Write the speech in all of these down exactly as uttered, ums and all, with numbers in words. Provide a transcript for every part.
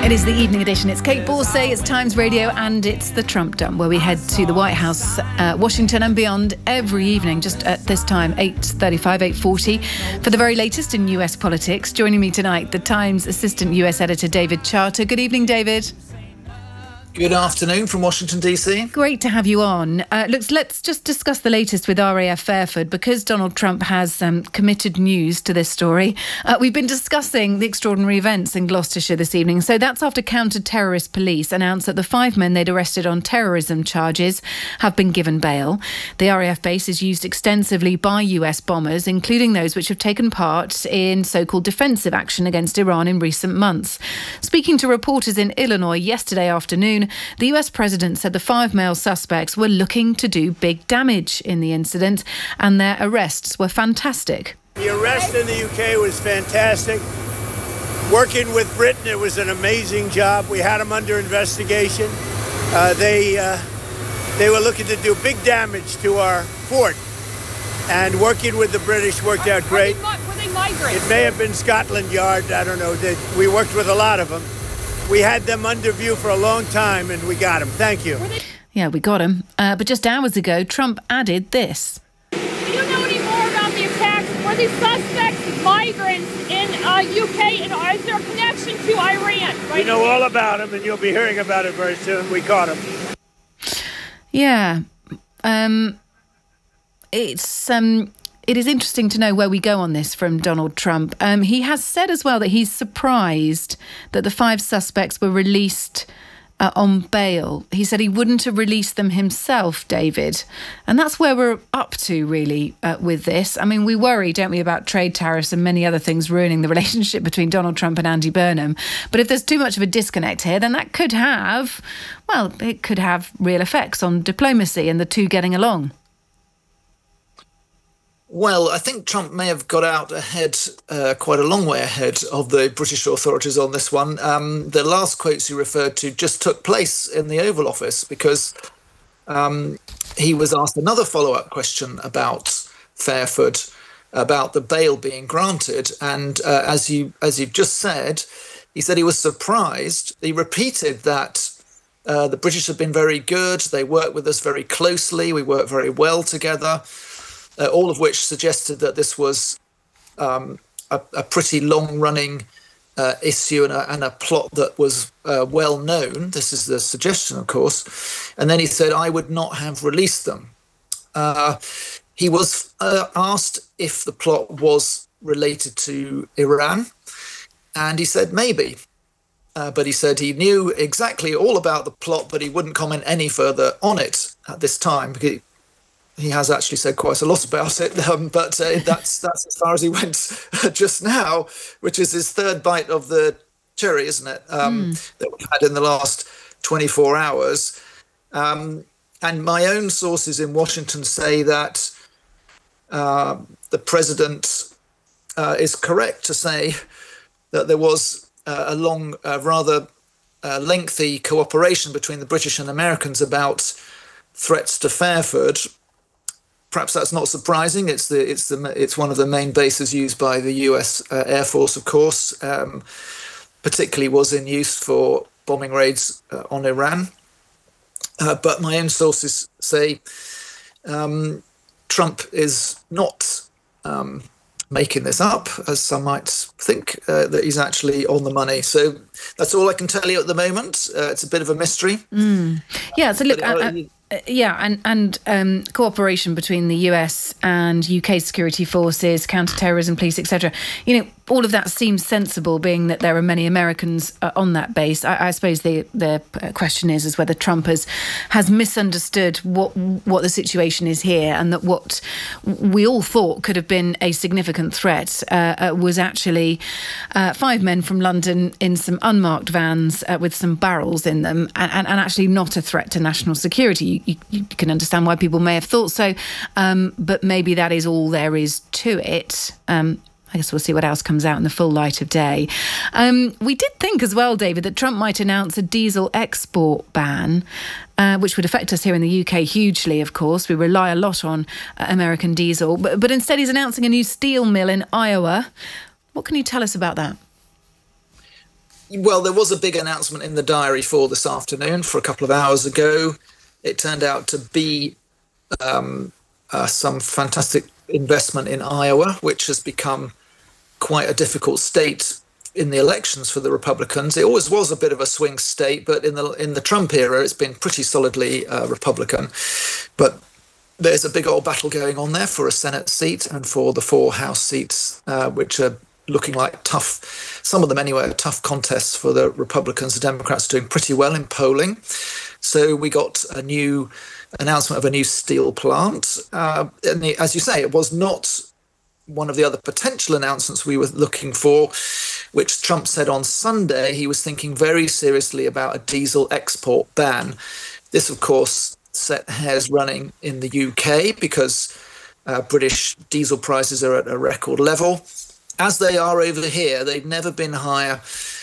It is the evening edition. It's Kate Borsay, it's Times Radio, and it's the Trump Dump, where we head to the White House, uh, Washington and beyond every evening, just at this time, eight thirty-five, eight forty, for the very latest in U S politics. Joining me tonight, the Times Assistant U S Editor, David Charter. Good evening, David. Good afternoon from Washington, D C. Great to have you on. Uh, looks, let's just discuss the latest with R A F Fairford, because Donald Trump has um, committed news to this story. Uh, we've been discussing the extraordinary events in Gloucestershire this evening. So that's after counter-terrorist police announced that the five men they'd arrested on terrorism charges have been given bail. The R A F base is used extensively by U S bombers, including those which have taken part in so-called defensive action against Iran in recent months. Speaking to reporters in Illinois yesterday afternoon, the U S president said the five male suspects were looking to do big damage in the incident, and their arrests were fantastic. The arrest in the U K was fantastic. Working with Britain, it was an amazing job. We had them under investigation. Uh, they uh, they were looking to do big damage to our fort, and working with the British worked out great. Were they migrants? It may have been Scotland Yard. I don't know. They, we worked with a lot of them. We had them under view for a long time, and we got them. Thank you. Yeah, we got them. Uh, but just hours ago, Trump added this. Do you know any more about the attacks? Were these suspects migrants in uh, U K, and is there a connection to Iran? Right? We know all about them, and you'll be hearing about it very soon. We caught them. Yeah. Um, it's... Um, It is interesting to know where we go on this from Donald Trump. Um, he has said as well that he's surprised that the five suspects were released uh, on bail. He said he wouldn't have released them himself, David. And that's where we're up to, really, uh, with this. I mean, we worry, don't we, about trade tariffs and many other things ruining the relationship between Donald Trump and Andy Burnham. But if there's too much of a disconnect here, then that could have, well, it could have real effects on diplomacy and the two getting along. Well, I think Trump may have got out ahead, uh, quite a long way ahead of the British authorities on this one. Um, the last quotes you referred to just took place in the Oval Office, because um, he was asked another follow-up question about Fairford, about the bail being granted. And uh, as you as you've just said, he said he was surprised. He repeated that uh, the British have been very good. They work with us very closely. We work very well together. Uh, all of which suggested that this was um, a, a pretty long-running uh, issue and a, and a plot that was uh, well known. This is the suggestion, of course. And then he said, I would not have released them. Uh, he was uh, asked if the plot was related to Iran, and he said maybe. Uh, but he said he knew exactly all about the plot, but he wouldn't comment any further on it at this time, because he has actually said quite a lot about it, um, but uh, that's that's as far as he went just now, which is his third bite of the cherry, isn't it, um, mm. that we've had in the last twenty-four hours. Um, and my own sources in Washington say that uh, the president uh, is correct to say that there was uh, a long, uh, rather uh, lengthy cooperation between the British and Americans about threats to Fairford. Perhaps that's not surprising. It's the it's the it's one of the main bases used by the U S uh, Air Force, of course. Um, particularly was in use for bombing raids uh, on Iran. Uh, but my own sources say um, Trump is not um, making this up, as some might think, uh, that he's actually on the money. So that's all I can tell you at the moment. Uh, it's a bit of a mystery. Mm. Yeah. So look. But, uh, I, I, Uh, yeah, and, and um, cooperation between the U S and U K security forces, counter-terrorism police, et cetera. You know, all of that seems sensible, being that there are many Americans uh, on that base. I, I suppose the the question is is whether Trump has has misunderstood what what the situation is here, and that what we all thought could have been a significant threat uh, uh, was actually uh, five men from London in some unmarked vans uh, with some barrels in them, and, and, and actually not a threat to national security. You, you, you can understand why people may have thought so, um, but maybe that is all there is to it. Um, I guess we'll see what else comes out in the full light of day. Um, we did think as well, David, that Trump might announce a diesel export ban, uh, which would affect us here in the U K hugely, of course. We rely a lot on uh, American diesel. But, but instead he's announcing a new steel mill in Iowa. What can you tell us about that? Well, there was a big announcement in the diary for this afternoon, for a couple of hours ago. It turned out to be um, uh, some fantastic investment in Iowa, which has become quite a difficult state in the elections for the Republicans. It always was a bit of a swing state, but in the in the Trump era, it's been pretty solidly uh, Republican. But there's a big old battle going on there for a Senate seat and for the four House seats, uh, which are looking like tough, some of them anyway, tough contests for the Republicans. The Democrats are doing pretty well in polling. So we got a new announcement of a new steel plant. Uh, and the, as you say, it was not one of the other potential announcements we were looking for, which Trump said on Sunday he was thinking very seriously about a diesel export ban. This, of course, set hairs running in the U K because uh, British diesel prices are at a record level. As they are over here, they've never been higher.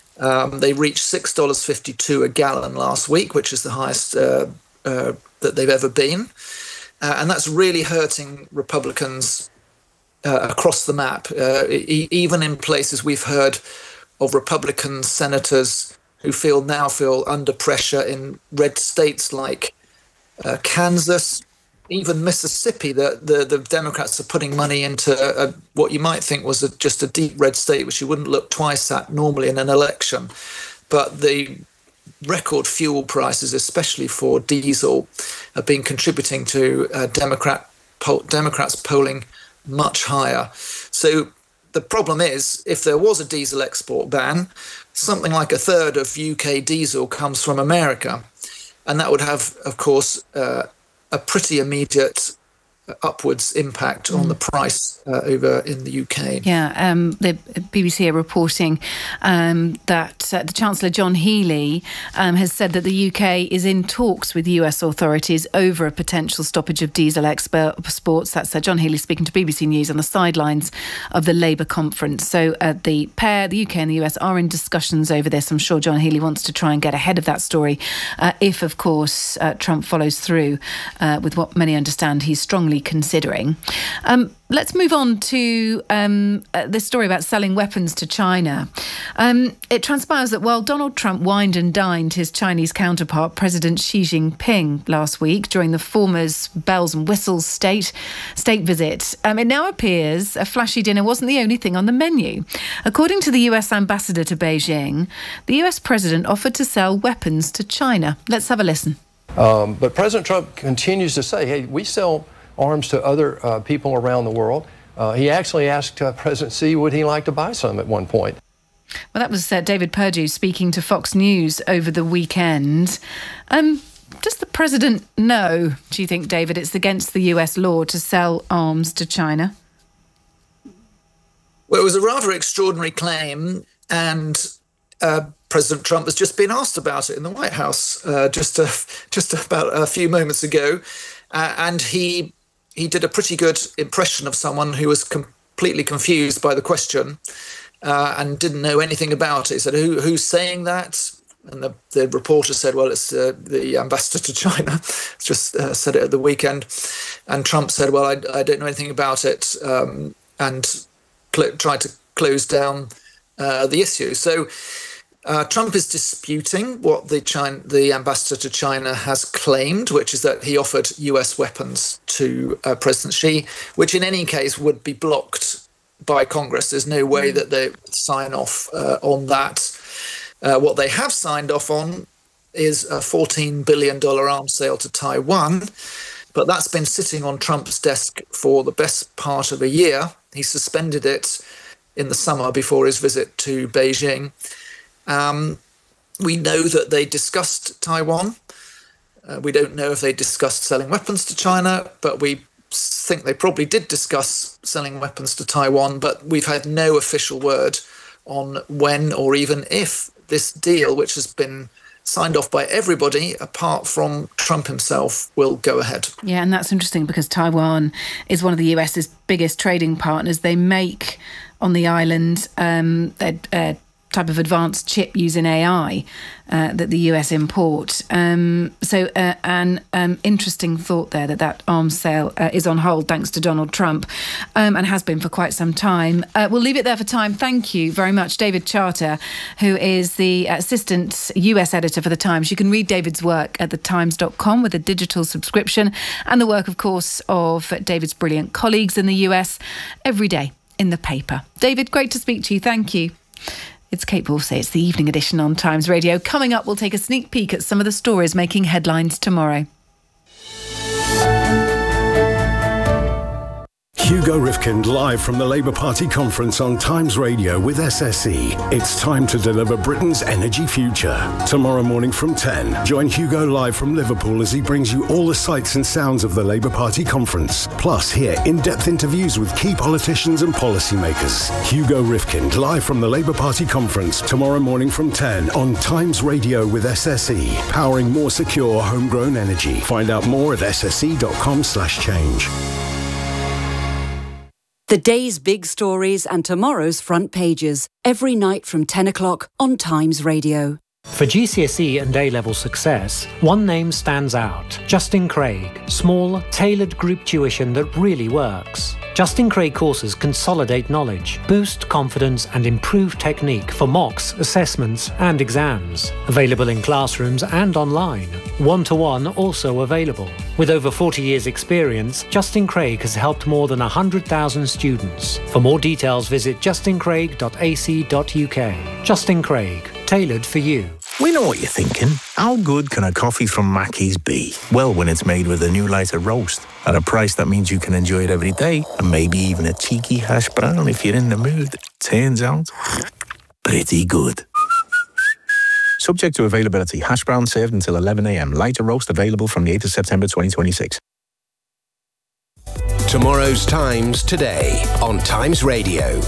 Um, they reached six dollars fifty-two a gallon last week, which is the highest uh, uh, that they've ever been. Uh, and that's really hurting Republicans uh, across the map. Uh, e- even in places we've heard of Republican senators who feel now feel under pressure in red states like uh, Kansas, even Mississippi. The, the, the Democrats are putting money into a, what you might think was a, just a deep red state, which you wouldn't look twice at normally in an election. But the record fuel prices, especially for diesel, have been contributing to uh, Democrat poll, Democrats polling much higher. So the problem is, if there was a diesel export ban, something like a third of U K diesel comes from America. And that would have, of course, uh, a pretty immediate upwards impact on the price uh, over in the U K. Yeah, um, the B B C are reporting um, that uh, the Chancellor John Healey um, has said that the U K is in talks with U S authorities over a potential stoppage of diesel exports. That's uh, John Healey speaking to B B C News on the sidelines of the Labour conference. So uh, the pair, the U K and the U S, are in discussions over this. I'm sure John Healey wants to try and get ahead of that story uh, if, of course, uh, Trump follows through uh, with what many understand he's strongly considering. Um, let's move on to um, uh, this story about selling weapons to China. Um, it transpires that while Donald Trump wined and dined his Chinese counterpart, President Xi Jinping, last week during the former's bells and whistles state state visit, um, it now appears a flashy dinner wasn't the only thing on the menu. According to the U S ambassador to Beijing, the U S president offered to sell weapons to China. Let's have a listen. Um, but President Trump continues to say, hey, we sell arms to other uh, people around the world. Uh, he actually asked uh, President Xi, would he like to buy some at one point? Well, that was uh, David Perdue speaking to Fox News over the weekend. Um, does the president know, do you think, David, it's against the U S law to sell arms to China? Well, it was a rather extraordinary claim, and uh, President Trump has just been asked about it in the White House uh, just a, just about a few moments ago, uh, and he he did a pretty good impression of someone who was completely confused by the question uh, and didn't know anything about it. He said, Who, who's saying that? And the, the reporter said, well, it's uh, the ambassador to China. Just uh, said it at the weekend. And Trump said, well, I, I don't know anything about it, um, and cl- tried to close down uh, the issue. So Uh, Trump is disputing what the China, the ambassador to China has claimed, which is that he offered U S weapons to uh, President Xi, which in any case would be blocked by Congress. There's no way that they sign off uh, on that. Uh, what they have signed off on is a fourteen billion dollars arms sale to Taiwan, but that's been sitting on Trump's desk for the best part of a year. He suspended it in the summer before his visit to Beijing. Um, we know that they discussed Taiwan. Uh, we don't know if they discussed selling weapons to China, but we think they probably did discuss selling weapons to Taiwan, but we've had no official word on when or even if this deal, which has been signed off by everybody apart from Trump himself, will go ahead. Yeah, and that's interesting because Taiwan is one of the US's biggest trading partners. They make on the island um, uh, type of advanced chip using A I uh, that the U S import. Um, so uh, an um, interesting thought there that that arms sale uh, is on hold thanks to Donald Trump um, and has been for quite some time. Uh, we'll leave it there for time. Thank you very much, David Charter, who is the assistant U S editor for The Times. You can read David's work at the times dot com with a digital subscription, and the work, of course, of David's brilliant colleagues in the U S every day in the paper. David, great to speak to you. Thank you. It's Kate Borsay. It's the evening edition on Times Radio. Coming up, we'll take a sneak peek at some of the stories making headlines tomorrow. Hugo Rifkind live from the Labour Party conference on Times Radio with S S E. It's time to deliver Britain's energy future. Tomorrow morning from ten, join Hugo live from Liverpool as he brings you all the sights and sounds of the Labour Party conference. Plus, hear in-depth interviews with key politicians and policymakers. Hugo Rifkind live from the Labour Party conference tomorrow morning from ten on Times Radio with S S E. Powering more secure homegrown energy. Find out more at s s e dot com slash change. The day's big stories and tomorrow's front pages. Every night from ten o'clock on Times Radio. For G C S E and A-level success, one name stands out. Justin Craig. Small, tailored group tuition that really works. Justin Craig courses consolidate knowledge, boost confidence and improve technique for mocks, assessments and exams. Available in classrooms and online. One-to-one also available. With over forty years experience, Justin Craig has helped more than one hundred thousand students. For more details, visit justin craig dot a c dot u k. Justin Craig, tailored for you. We know what you're thinking. How good can a coffee from Mackey's be? Well, when it's made with a new lighter roast at a price that means you can enjoy it every day, and maybe even a cheeky hash brown if you're in the mood. Turns out, pretty good. Subject to availability. Hash brown served until eleven a m. Lighter roast available from the eighth of September twenty twenty-six. Tomorrow's Times today on Times Radio.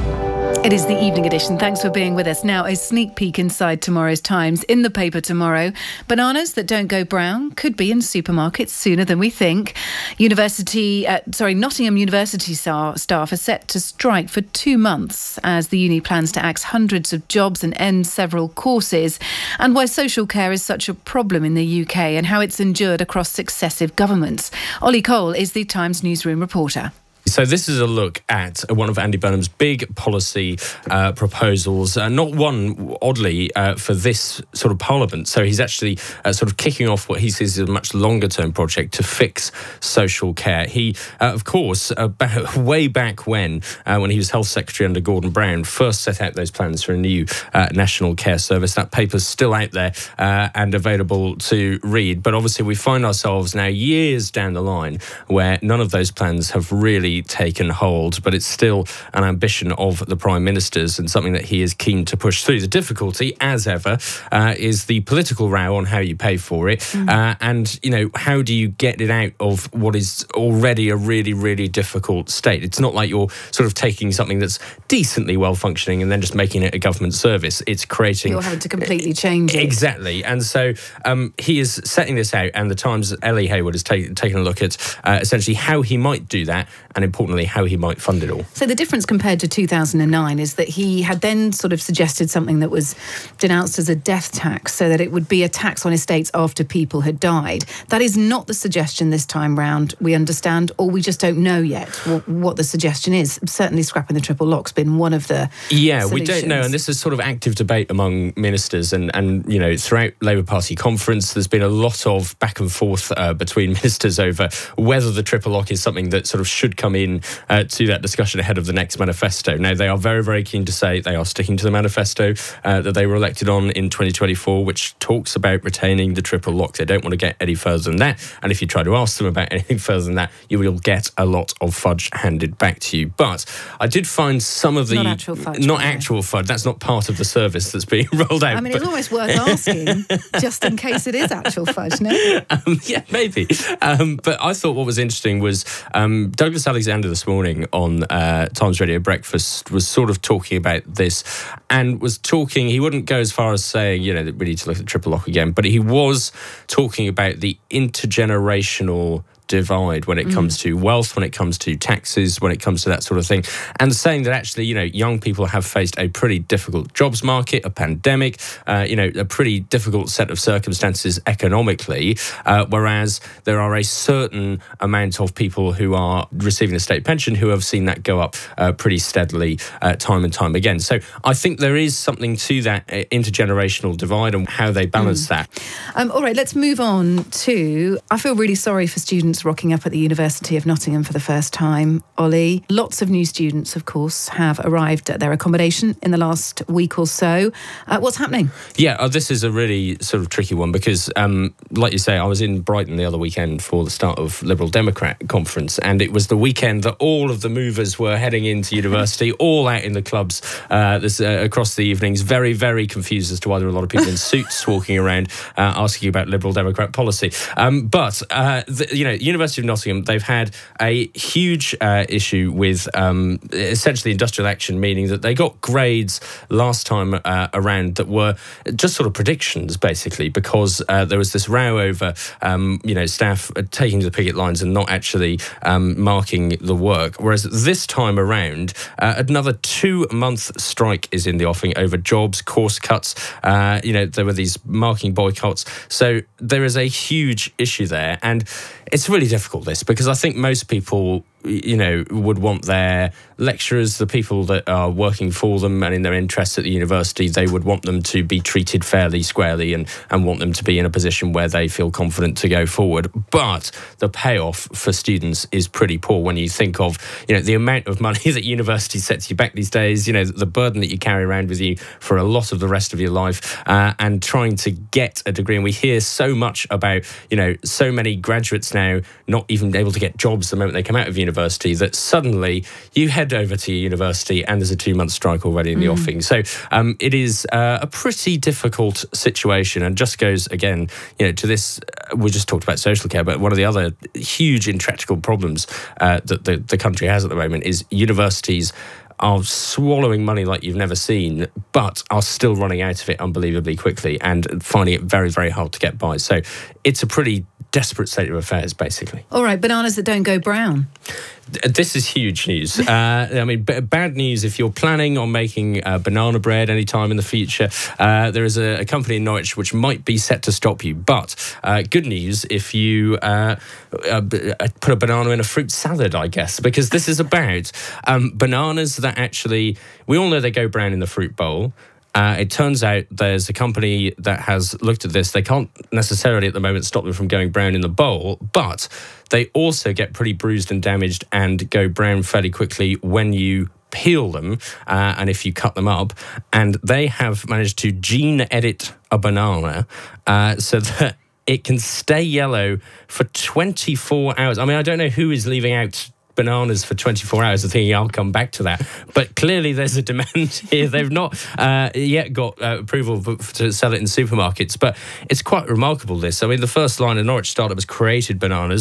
It is the evening edition. Thanks for being with us. Now, a sneak peek inside tomorrow's Times. In the paper tomorrow, bananas that don't go brown could be in supermarkets sooner than we think. University, uh, sorry, Nottingham University staff are set to strike for two months as the uni plans to axe hundreds of jobs and end several courses. And why social care is such a problem in the U K and how it's endured across successive governments. Ollie Cole is the Times newsroom reporter. So this is a look at one of Andy Burnham's big policy uh, proposals, uh, not one, oddly, uh, for this sort of parliament. So he's actually uh, sort of kicking off what he sees as a much longer-term project to fix social care. He, uh, of course, uh, back, way back when, uh, when he was Health Secretary under Gordon Brown, first set out those plans for a new uh, national care service. That paper's still out there uh, and available to read. But obviously we find ourselves now years down the line where none of those plans have really taken hold, but it's still an ambition of the Prime Minister's and something that he is keen to push through. The difficulty, as ever, uh, is the political row on how you pay for it. Mm. Uh, and, you know, how do you get it out of what is already a really, really difficult state? It's not like you're sort of taking something that's decently well-functioning and then just making it a government service. It's creating... You're having to completely change it. Exactly. And so um, he is setting this out, and the Times' Ellie Hayward has ta- taken a look at uh, essentially how he might do that, and importantly, how he might fund it all. So the difference compared to two thousand nine is that he had then sort of suggested something that was denounced as a death tax, so that it would be a tax on estates after people had died. That is not the suggestion this time round, we understand, or we just don't know yet what, what the suggestion is. Certainly scrapping the triple lock's been one of the Yeah, solutions. We don't know, and this is sort of active debate among ministers, and, and you know, throughout Labour Party conference, there's been a lot of back and forth uh, between ministers over whether the triple lock is something that sort of should come in uh, to that discussion ahead of the next manifesto. Now, they are very, very keen to say they are sticking to the manifesto uh, that they were elected on in twenty twenty-four, which talks about retaining the triple lock. They don't want to get any further than that. And if you try to ask them about anything further than that, you will get a lot of fudge handed back to you. But I did find some of the... Not actual fudge. Not actual fudge. That's not part of the service that's being rolled out. I mean, but... it's almost worth asking, just in case it is actual fudge, no? Um, yeah, maybe. Um, but I thought what was interesting was um, Douglas Alexander this morning on uh, Times Radio Breakfast was sort of talking about this, and was talking, he wouldn't go as far as saying, you know, that we need to look at triple lock again, but he was talking about the intergenerational divide when it mm. comes to wealth, when it comes to taxes, when it comes to that sort of thing, and saying that actually, you know, young people have faced a pretty difficult jobs market, a pandemic, uh, you know, a pretty difficult set of circumstances economically, uh, whereas there are a certain amount of people who are receiving a state pension who have seen that go up uh, pretty steadily uh, time and time again. So I think there is something to that uh, intergenerational divide and how they balance mm. that. Um, all right, let's move on to, I feel really sorry for students rocking up at the University of Nottingham for the first time, Ollie. Lots of new students, of course, have arrived at their accommodation in the last week or so. Uh, what's happening? Yeah, uh, this is a really sort of tricky one because, um, like you say, I was in Brighton the other weekend for the start of Liberal Democrat conference, and it was the weekend that all of the movers were heading into university, all out in the clubs uh, this, uh, across the evenings, very, very confused as to why there were a lot of people in suits walking around uh, asking about Liberal Democrat policy. Um, but, uh, the, you know, University of Nottingham, they've had a huge uh, issue with um, essentially industrial action, meaning that they got grades last time uh, around that were just sort of predictions, basically, because uh, there was this row over, um, you know, staff taking to the picket lines and not actually um, marking the work. Whereas this time around, uh, another two-month strike is in the offing over jobs, course cuts. Uh, you know, there were these marking boycotts. So there is a huge issue there. And it's really difficult, this, because I think most people, you know, would want their lecturers, the people that are working for them and in their interests at the university, they would want them to be treated fairly, squarely, and, and want them to be in a position where they feel confident to go forward. But the payoff for students is pretty poor when you think of, you know, the amount of money that university sets you back these days, you know, the burden that you carry around with you for a lot of the rest of your life, uh, and trying to get a degree. And we hear so much about, you know, so many graduates now not even able to get jobs the moment they come out of university, that suddenly you head over to your university and there's a two-month strike already in the mm. offing. So um, it is uh, a pretty difficult situation, and just goes, again, you know, to this, uh, we just talked about social care, but one of the other huge intractable problems uh, that the, the country has at the moment is universities are swallowing money like you've never seen, but are still running out of it unbelievably quickly and finding it very, very hard to get by. So it's a pretty desperate state of affairs, basically. All right, bananas that don't go brown. This is huge news. Uh, I mean, b- bad news if you're planning on making uh, banana bread anytime in the future. Uh, there is a, a company in Norwich which might be set to stop you. But uh, good news if you uh, uh, b- put a banana in a fruit salad, I guess, because this is about um, bananas that actually, we all know they go brown in the fruit bowl. Uh, it turns out there's a company that has looked at this. They can't necessarily at the moment stop them from going brown in the bowl, but they also get pretty bruised and damaged and go brown fairly quickly when you peel them uh, and if you cut them up. And they have managed to gene edit a banana uh, so that it can stay yellow for twenty-four hours. I mean, I don't know who is leaving out bananas for twenty-four hours. I think I'll come back to that. But clearly there's a demand here. They've not uh, yet got uh, approval for, to sell it in supermarkets. But it's quite remarkable, this. I mean, the first line of Norwich startup has created bananas.